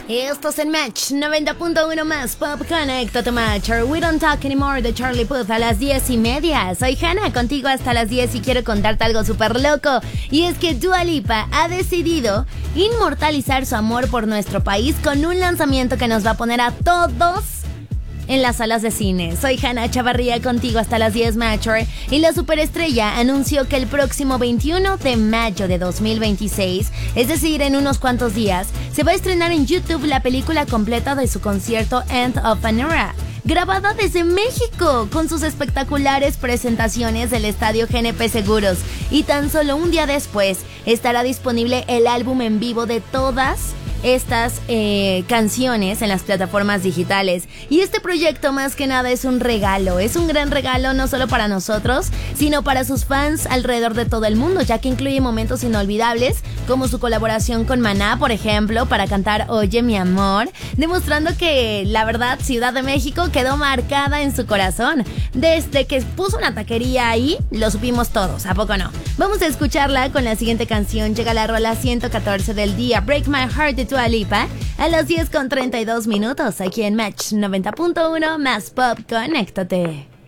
Esto es en Match 90.1 más Pop Connect Matcher. We Don't Talk Anymore de Charlie Puth a las 10:30. Soy Hannah, contigo hasta las 10 y quiero contarte algo súper loco. Y es que Dua Lipa ha decidido inmortalizar su amor por nuestro país con un lanzamiento que nos va a poner a todos en las salas de cine. Soy Hannah Chavarría, contigo hasta las 10 Matcher, y la superestrella anunció que el próximo 21 de mayo de 2026, es decir, en unos cuantos días, se va a estrenar en YouTube la película completa de su concierto End of an Era, grabada desde México, con sus espectaculares presentaciones del estadio GNP Seguros. Y tan solo un día después estará disponible el álbum en vivo de todas estas canciones en las plataformas digitales. Y este proyecto más que nada es un regalo, es un gran regalo no solo para nosotros, sino para sus fans alrededor de todo el mundo, ya que incluye momentos inolvidables como su colaboración con Maná, por ejemplo, para cantar Oye mi amor, demostrando que la verdad Ciudad de México quedó marcada en su corazón. Desde que puso una taquería ahí, lo supimos todos, ¿a poco no? Vamos a escucharla con la siguiente canción. Llega la rola 114 del día, Break My Heart de Dua Lipa, a las 10:32 aquí en Match 90.1 más Pop. Conéctate.